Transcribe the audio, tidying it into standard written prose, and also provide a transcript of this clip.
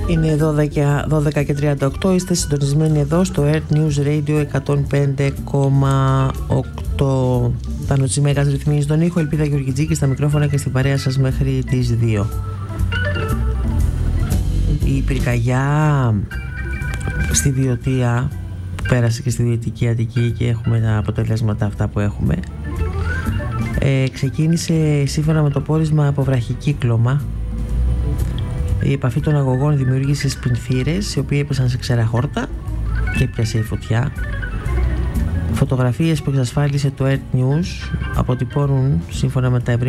Είναι 12:38, είστε συντονισμένοι εδώ στο Earth News Radio 105,8. Πάνω Τσιμέγας ρυθμίζει τον ήχο, Ελπίδα Γεωργιτζίκη στα μικρόφωνα και στην παρέα σας μέχρι τις 2. Η πυρκαγιά στη Βιωτία που πέρασε και στη Δυτική Αττική και έχουμε τα αποτελέσματα αυτά που έχουμε, ξεκίνησε σύμφωνα με το πόρισμα από βραχικύκλωμα. Η επαφή των αγωγών δημιούργησε σπινθήρες οι οποίοι έπεσαν σε ξερά χόρτα και έπιασε η φωτιά. Φωτογραφίες που εξασφάλισε το Earth News αποτυπώνουν σύμφωνα με τα ευρήματα